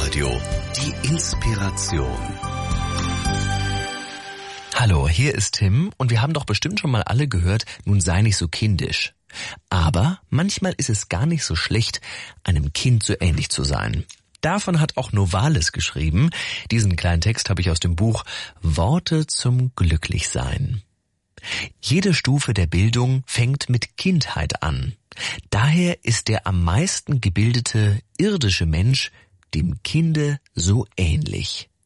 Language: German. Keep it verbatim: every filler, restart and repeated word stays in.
Domradio. Die Inspiration. Hallo, hier ist Tim und wir haben doch bestimmt schon mal alle gehört, nun sei nicht so kindisch. Aber manchmal ist es gar nicht so schlecht, einem Kind so ähnlich zu sein. Davon hat auch Novalis geschrieben. Diesen kleinen Text habe ich aus dem Buch Worte zum Glücklichsein. Jede Stufe der Bildung fängt mit Kindheit an. Daher ist der am meisten gebildete irdische Mensch dem Kinde so ähnlich.